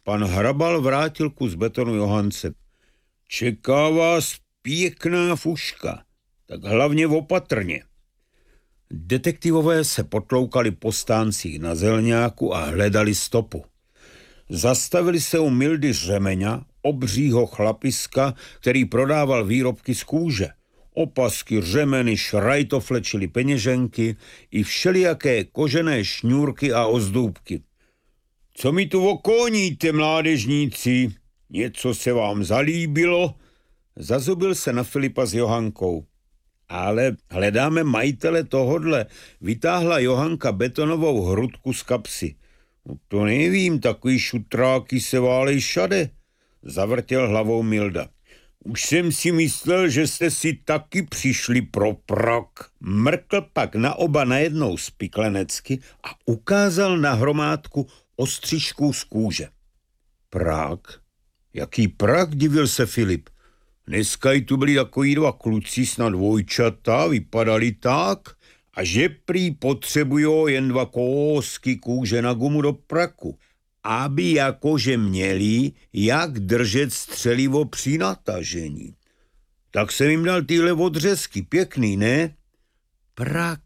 Pan Hrabal vrátil kus betonu Johance. Čeká vás pěkná fuška, tak hlavně opatrně. Detektivové se potloukali po stáncích na Zelňáku a hledali stopu. Zastavili se u Mildy Řemeňa, obřího chlapiska, který prodával výrobky z kůže. Opasky, řemeny, šrajtofle, čili peněženky i všelijaké kožené šňůrky a ozdůbky. Co mi tu okóníte, mládežníci? Něco se vám zalíbilo? Zazubil se na Filipa s Johankou. Ale hledáme majitele tohodle. Vytáhla Johanka betonovou hrudku z kapsy. No to nevím, takový šutráky se válej šade, zavrtěl hlavou Milda. Už jsem si myslel, že jste si taky přišli pro prak. Mrkl pak na oba najednou spiklenecky a ukázal na hromádku ostřižků z kůže. Prak? Jaký prak, divil se Filip. Dneska tu byli takový dva kluci, snad dvojčata, vypadali tak, a že prý potřebujou jen dva kousky kůže na gumu do praku, aby jakože měli, jak držet střelivo při natažení. Tak jsem jim dal tyhle odřezky, pěkný, ne? Prak.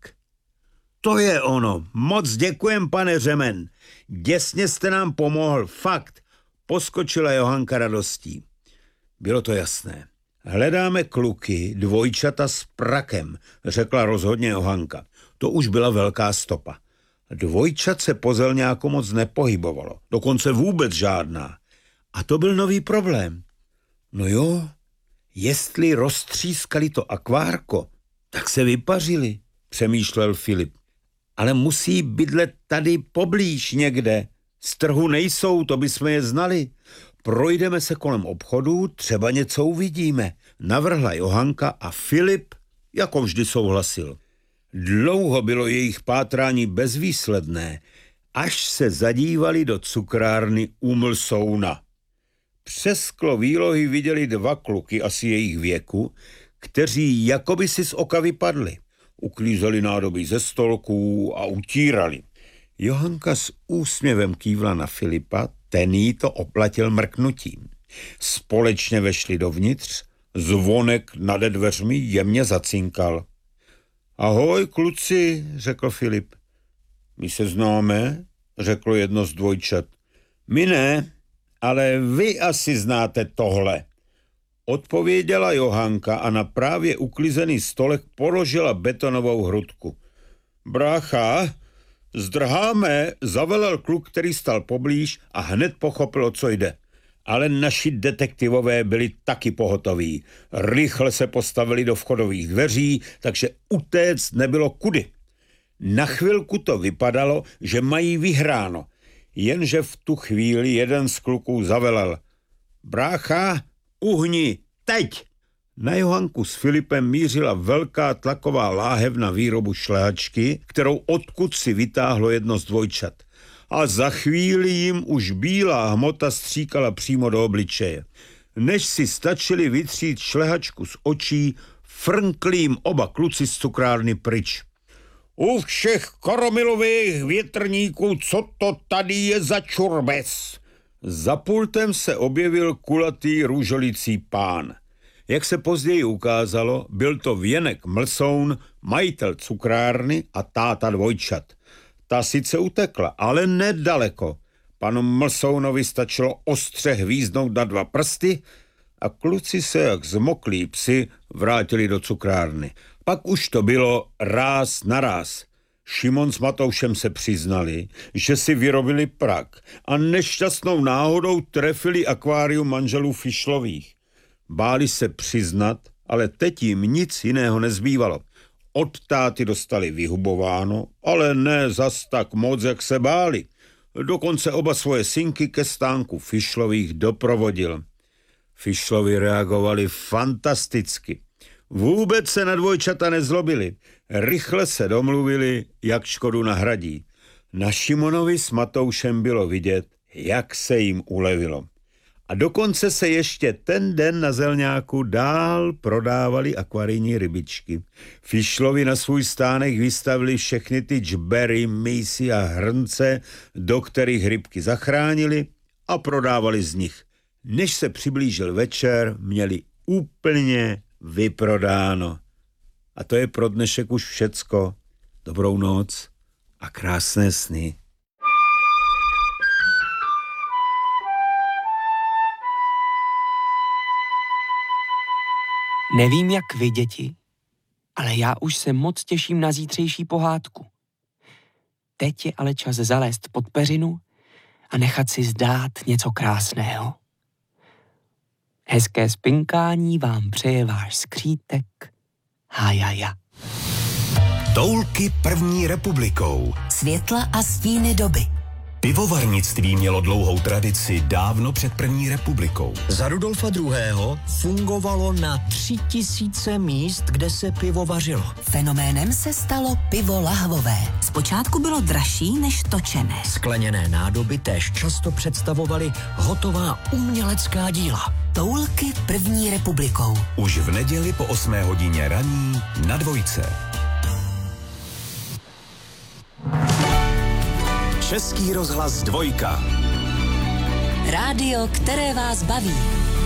To je ono, moc děkujem, pane Řemen. Děsně jste nám pomohl, fakt, poskočila Johanka radostí. Bylo to jasné. Hledáme kluky, dvojčata s prakem, řekla rozhodně Johanka. To už byla velká stopa. Dvojčat se po Zelňáku moc nepohybovalo, dokonce vůbec žádná. A to byl nový problém. No jo, jestli roztřískali to akvárko, tak se vypařili, přemýšlel Filip. Ale musí bydlet tady poblíž někde. Z trhu nejsou, to bychom je znali. Projdeme se kolem obchodu, třeba něco uvidíme, navrhla Johanka a Filip jako vždy souhlasil. Dlouho bylo jejich pátrání bezvýsledné, až se zadívali do cukrárny u Mlsouna. Přes sklo výlohy viděli dva kluky asi jejich věku, kteří jakoby si z oka vypadli. Uklízeli nádoby ze stolků a utírali. Johanka s úsměvem kývla na Filipa, ten jí to oplatil mrknutím. Společně vešli dovnitř, zvonek nade dveřmi jemně zacinkal. Ahoj, kluci, řekl Filip. My se známe, řeklo jedno z dvojčat. My ne, ale vy asi znáte tohle. Odpověděla Johanka a na právě uklizený stolek položila betonovou hrudku. Brácha, zdrháme, zavelel kluk, který stal poblíž a hned pochopil, o co jde. Ale naši detektivové byli taky pohotoví. Rychle se postavili do vchodových dveří, takže utéct nebylo kudy. Na chvilku to vypadalo, že mají vyhráno, jenže v tu chvíli jeden z kluků zavelel. Brácha, uhni, teď! Na Johanku s Filipem mířila velká tlaková láhev na výrobu šlehačky, kterou odkud si vytáhlo jedno z dvojčat. A za chvíli jim už bílá hmota stříkala přímo do obličeje. Než si stačili vytřít šlehačku z očí, frnkli jim oba kluci z cukrárny pryč. U všech koromilových větrníků, co to tady je za čurbes? Za pultem se objevil kulatý růžolicí pán. Jak se později ukázalo, byl to Věnek Mlsoun, majitel cukrárny a táta dvojčat. Ta sice utekla, ale nedaleko. Panu Mlsounovi stačilo ostře hvízdnout na dva prsty a kluci se jak zmoklí psi vrátili do cukrárny. Pak už to bylo ráz na ráz. Šimon s Matoušem se přiznali, že si vyrobili prak a nešťastnou náhodou trefili akvárium manželů Fišlových. Báli se přiznat, ale teď jim nic jiného nezbývalo. Od táty dostali vyhubováno, ale ne zas tak moc, jak se báli. Dokonce oba svoje synky ke stánku Fišlových doprovodil. Fišlovi reagovali fantasticky. Vůbec se na dvojčata nezlobili. Rychle se domluvili, jak škodu nahradí. Na Šimonovi s Matoušem bylo vidět, jak se jim ulevilo. A dokonce se ještě ten den na Zelňáku dál prodávali akvarijní rybičky. Fišlovi na svůj stánek vystavili všechny ty džbery, mísy a hrnce, do kterých rybky zachránili, a prodávali z nich. Než se přiblížil večer, měli úplně vyprodáno. A to je pro dnešek už všecko. Dobrou noc a krásné sny. Nevím, jak vy, děti, ale já už se moc těším na zítřejší pohádku. Teď je ale čas zalézt pod peřinu a nechat si zdát něco krásného. Hezké spinkání vám přeje váš skřítek Hajaja. Toulky první republikou. Světla a stíny doby. Pivovarnictví mělo dlouhou tradici dávno před první republikou. Za Rudolfa II. Fungovalo na 3000 míst, kde se pivo vařilo. Fenoménem se stalo pivo lahvové. Zpočátku bylo dražší než točené. Skleněné nádoby též často představovaly hotová umělecká díla. Toulky první republikou. Už v neděli po 8 hodině raní na Dvojce. Český rozhlas Dvojka. Rádio, které vás baví.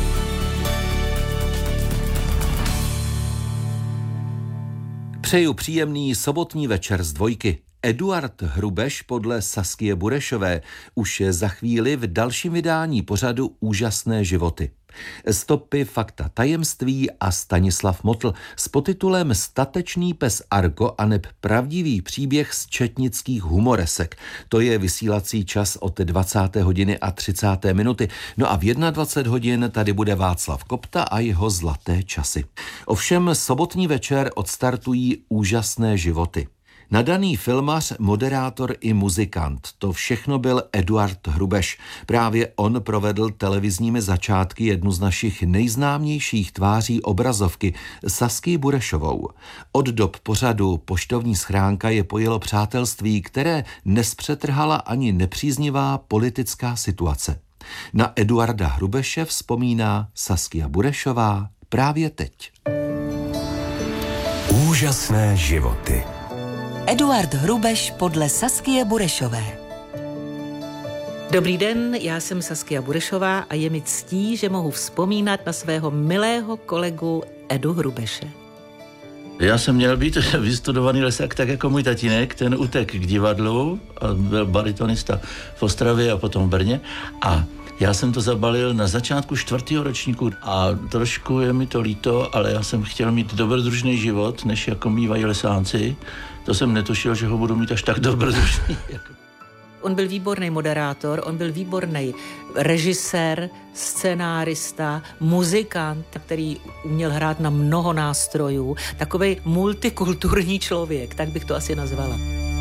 Přeju příjemný sobotní večer z Dvojky. Eduard Hrubeš podle Saskie Burešové už je za chvíli v dalším vydání pořadu Úžasné životy. Stopy, fakta, tajemství a Stanislav Motl s podtitulem Statečný pes Argo aneb pravdivý příběh z četnických humoresek. To je vysílací čas od 20. hodiny a 30. minuty. No a v 21 hodin tady bude Václav Kopta a jeho zlaté časy. Ovšem sobotní večer odstartují Úžasné životy. Nadaný filmař, moderátor i muzikant, to všechno byl Eduard Hrubeš. Právě on provedl televizními začátky jednu z našich nejznámějších tváří obrazovky, Saskii Burešovou. Od dob pořadu Poštovní schránka je pojelo přátelství, které nespřetrhala ani nepříznivá politická situace. Na Eduarda Hrubeše vzpomíná Saskia Burešová právě teď. Úžasné životy. Eduard Hrubeš podle Saskie Burešové. Dobrý den, já jsem Saskia Burešová a je mi ctí, že mohu vzpomínat na svého milého kolegu Edu Hrubeše. Já jsem měl být vystudovaný lesák tak jako můj tatínek, ten utek k divadlu a byl baritonista v Ostravě a potom v Brně a já jsem to zabalil na začátku 4. ročníku a trošku je mi to líto, ale já jsem chtěl mít dobrodružný život, než jako mývají lesánci. To jsem netušil, že ho budu mít až tak dobrodružný. On byl výborný moderátor, on byl výborný režisér, scenárista, muzikant, který uměl hrát na mnoho nástrojů. Takovej multikulturní člověk, tak bych to asi nazvala.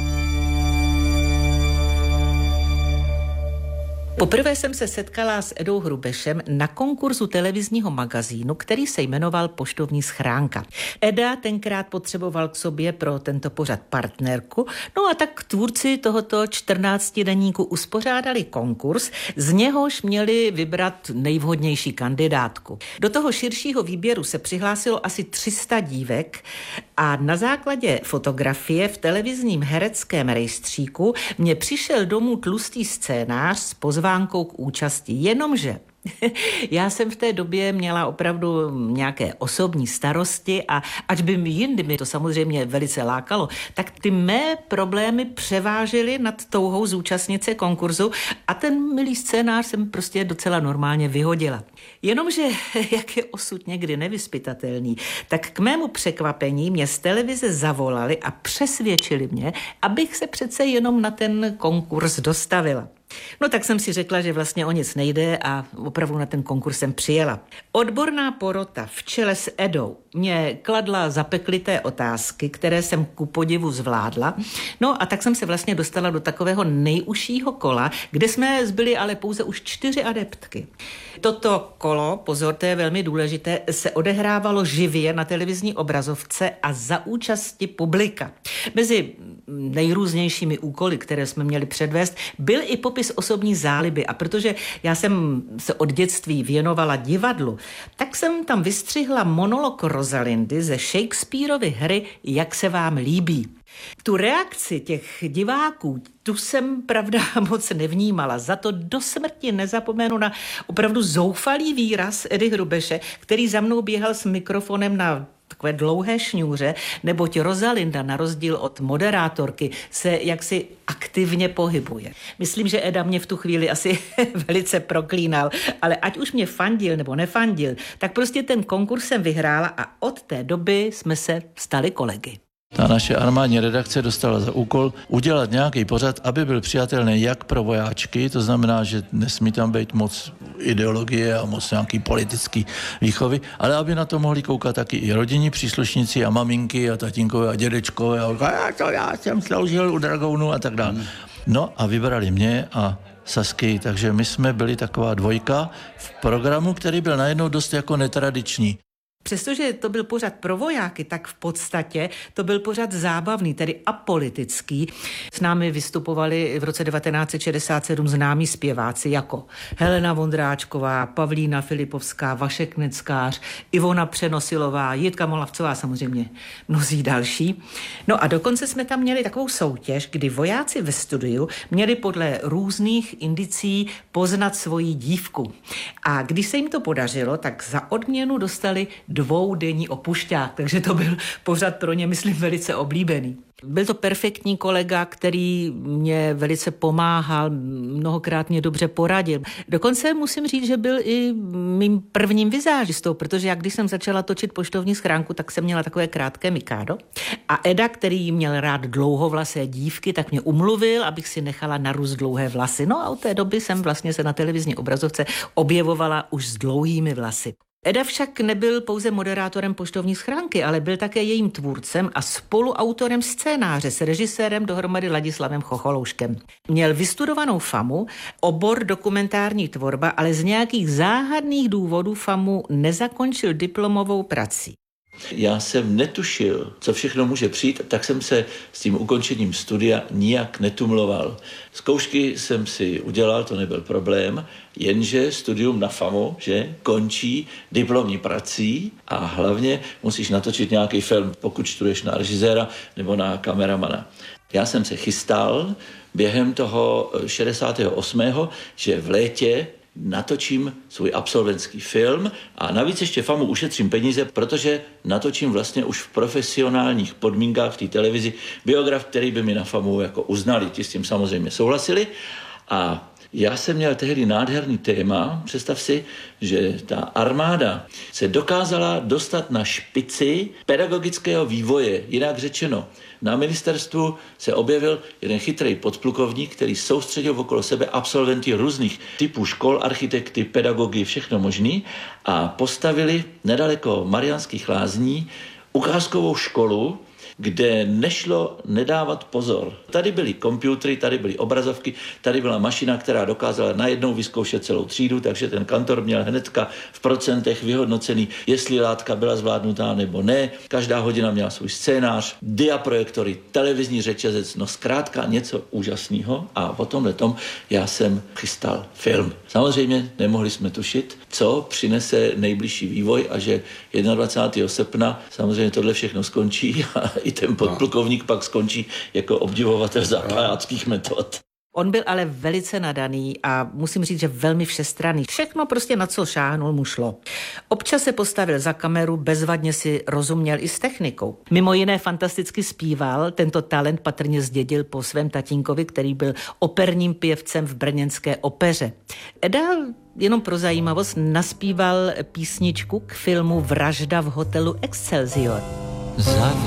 Poprvé jsem se setkala s Edou Hrubešem na konkurzu televizního magazínu, který se jmenoval Poštovní schránka. Eda tenkrát potřeboval k sobě pro tento pořad partnerku, no a tak tvůrci tohoto 14denníku uspořádali konkurs, z něhož měli vybrat nejvhodnější kandidátku. Do toho širšího výběru se přihlásilo asi 300 dívek a na základě fotografie v televizním hereckém rejstříku mě přišel domů tlustý scénář s pozvánkou k účasti, jenomže já jsem v té době měla opravdu nějaké osobní starosti a ač by jindy mi to samozřejmě velice lákalo, tak ty mé problémy převážily nad touhou zúčastnit se konkurzu a ten milý scénář jsem prostě docela normálně vyhodila. Jenomže, jak je osud někdy nevyzpytatelný, tak k mému překvapení mě z televize zavolali a přesvědčili mě, abych se přece jenom na ten konkurs dostavila. No tak jsem si řekla, že vlastně o nic nejde a opravdu na ten konkurs jsem přijela. Odborná porota v čele s Edou mě kladla zapeklité otázky, které jsem ku podivu zvládla. No a tak jsem se vlastně dostala do takového nejužšího kola, kde jsme zbyli ale pouze už 4 adeptky. Toto kolo, pozor, to je velmi důležité, se odehrávalo živě na televizní obrazovce a za účasti publika. Mezi nejrůznějšími úkoly, které jsme měli předvést, byl i životopis osobní záliby a protože já jsem se od dětství věnovala divadlu, tak jsem tam vystřihla monolog Rosalindy ze Shakespeareovy hry Jak se vám líbí. Tu reakci těch diváků, tu jsem, pravda, moc nevnímala. Za to do smrti nezapomenu na opravdu zoufalý výraz Edy Hrubeše, který za mnou běhal s mikrofonem na takové dlouhé šňůře, neboť Rosalinda na rozdíl od moderátorky se jaksi aktivně pohybuje. Myslím, že Eda mě v tu chvíli asi velice proklínal, ale ať už mě fandil nebo nefandil, tak prostě ten konkurs jsem vyhrála a od té doby jsme se stali kolegy. Ta naše armádní redakce dostala za úkol udělat nějaký pořad, aby byl přijatelný jak pro vojáčky, to znamená, že nesmí tam být moc ideologie a moc nějaký politický výchovy, ale aby na to mohli koukat taky i rodinní příslušníci a maminky a tatínkové a dědečkové a já jsem sloužil u dragounů a tak dále. No a vybrali mě a Sasky, takže my jsme byli taková dvojka v programu, který byl najednou dost jako netradiční. Přestože to byl pořad pro vojáky, tak v podstatě to byl pořad zábavný, tedy apolitický. S námi vystupovali v roce 1967 známí zpěváci jako Helena Vondráčková, Pavlína Filipovská, Vašek Neckář, Ivona Přenosilová, Jitka Molavcová, samozřejmě mnozí další. No a dokonce jsme tam měli takovou soutěž, kdy vojáci ve studiu měli podle různých indicí poznat svoji dívku. A když se jim to podařilo, tak za odměnu dostali 2denní opušťák, takže to byl pořad pro ně, myslím, velice oblíbený. Byl to perfektní kolega, který mě velice pomáhal, mnohokrát mě dobře poradil. Dokonce musím říct, že byl i mým prvním vizážistou, protože jak když jsem začala točit Poštovní schránku, tak jsem měla takové krátké mikádo. A Eda, který měl rád dlouhovlasé dívky, tak mě umluvil, abych si nechala narůst dlouhé vlasy. No a od té doby jsem vlastně se na televizní obrazovce objevovala už s dlouhými vlasy. Eda však nebyl pouze moderátorem Poštovní schránky, ale byl také jejím tvůrcem a spoluautorem scénáře s režisérem dohromady Ladislavem Chocholouškem. Měl vystudovanou FAMu, obor dokumentární tvorba, ale z nějakých záhadných důvodů FAMu nezakončil diplomovou prací. Já jsem netušil, co všechno může přijít, tak jsem se s tím ukončením studia nijak netumloval. Zkoušky jsem si udělal, to nebyl problém, jenže studium na FAMu, že končí diplomní prací a hlavně musíš natočit nějaký film, pokud studuješ na režiséra nebo na kameramana. Já jsem se chystal během toho 68., že v létě natočím svůj absolventský film a navíc ještě FAMu ušetřím peníze, protože natočím vlastně už v profesionálních podmínkách v té televizi biograf, který by mi na FAMu jako uznali, ti s tím samozřejmě souhlasili. A já jsem měl tehdy nádherný téma, představ si, že ta armáda se dokázala dostat na špici pedagogického vývoje, jinak řečeno. Na ministerstvu se objevil jeden chytrý podplukovník, který soustředil okolo sebe absolventy různých typů škol, architekty, pedagogy, všechno možný a postavili nedaleko Mariánských Lázní ukázkovou školu, kde nešlo nedávat pozor. Tady byly počítače, tady byly obrazovky, tady byla mašina, která dokázala najednou vyzkoušet celou třídu, takže ten kantor měl hnedka v procentech vyhodnocený, jestli látka byla zvládnutá nebo ne. Každá hodina měla svůj scénář, diaprojektory, televizní řetězec, no zkrátka něco úžasného a o tomhletom já jsem chystal film. Samozřejmě nemohli jsme tušit, co přinese nejbližší vývoj a že 21. srpna samozřejmě tohle všechno skončí a i ten podplukovník pak skončí jako obdivovatel zakládských metod. On byl ale velice nadaný a musím říct, že velmi všestranný. Všechno prostě na co šáhnul mu šlo. Občas se postavil za kameru, bezvadně si rozuměl i s technikou. Mimo jiné fantasticky zpíval, tento talent patrně zdědil po svém tatínkovi, který byl operním pěvcem v brněnské opeře. Eda, jenom pro zajímavost, naspíval písničku k filmu Vražda v hotelu Excelsior.